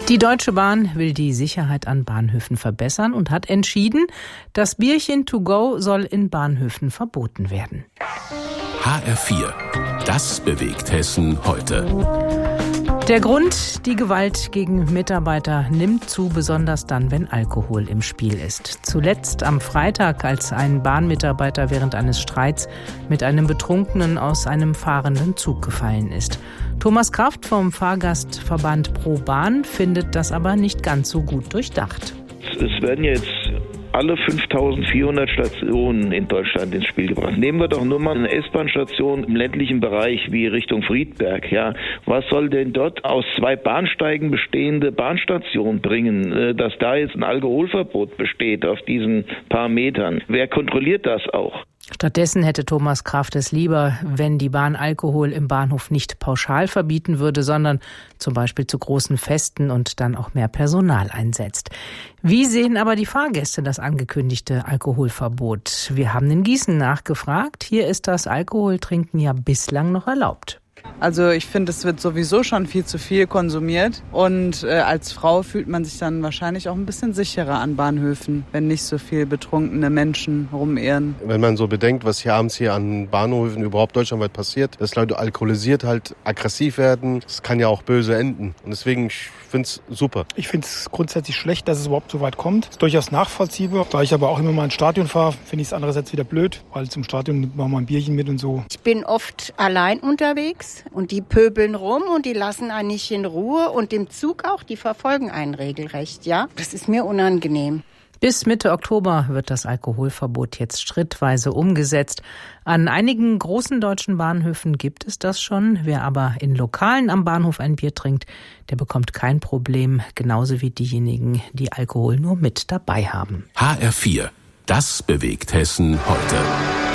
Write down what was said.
Die Deutsche Bahn will die Sicherheit an Bahnhöfen verbessern und hat entschieden, das Bierchen to go soll in Bahnhöfen verboten werden. HR4, das bewegt Hessen heute. Der Grund, die Gewalt gegen Mitarbeiter nimmt zu, besonders dann, wenn Alkohol im Spiel ist. Zuletzt am Freitag, als ein Bahnmitarbeiter während eines Streits mit einem Betrunkenen aus einem fahrenden Zug gefallen ist. Thomas Kraft vom Fahrgastverband Pro Bahn findet das aber nicht ganz so gut durchdacht. Es werden jetzt alle 5.400 Stationen in Deutschland ins Spiel gebracht. Nehmen wir doch nur mal eine S-Bahn-Station im ländlichen Bereich wie Richtung Friedberg. Ja, was soll denn dort aus 2 Bahnsteigen bestehende Bahnstation bringen, dass da jetzt ein Alkoholverbot besteht auf diesen paar Metern? Wer kontrolliert das auch? Stattdessen hätte Thomas Kraft es lieber, wenn die Bahn Alkohol im Bahnhof nicht pauschal verbieten würde, sondern zum Beispiel zu großen Festen und dann auch mehr Personal einsetzt. Wie sehen aber die Fahrgäste das angekündigte Alkoholverbot? Wir haben in Gießen nachgefragt. Hier ist das Alkoholtrinken ja bislang noch erlaubt. Also ich finde, es wird sowieso schon viel zu viel konsumiert und als Frau fühlt man sich dann wahrscheinlich auch ein bisschen sicherer an Bahnhöfen, wenn nicht so viel betrunkene Menschen rumirren. Wenn man so bedenkt, was hier abends an Bahnhöfen überhaupt deutschlandweit passiert, dass Leute alkoholisiert halt aggressiv werden, das kann ja auch böse enden. Und deswegen, ich finde es super. Ich finde es grundsätzlich schlecht, dass es überhaupt so weit kommt. Ist durchaus nachvollziehbar. Da ich aber auch immer mal ins Stadion fahre, finde ich es andererseits wieder blöd, weil zum Stadion nimmt man mal ein Bierchen mit und so. Ich bin oft allein unterwegs. Und die pöbeln rum und die lassen einen nicht in Ruhe. Und im Zug auch, die verfolgen einen regelrecht, ja. Das ist mir unangenehm. Bis Mitte Oktober wird das Alkoholverbot jetzt schrittweise umgesetzt. An einigen großen deutschen Bahnhöfen gibt es das schon. Wer aber in Lokalen am Bahnhof ein Bier trinkt, der bekommt kein Problem. Genauso wie diejenigen, die Alkohol nur mit dabei haben. HR4, das bewegt Hessen heute.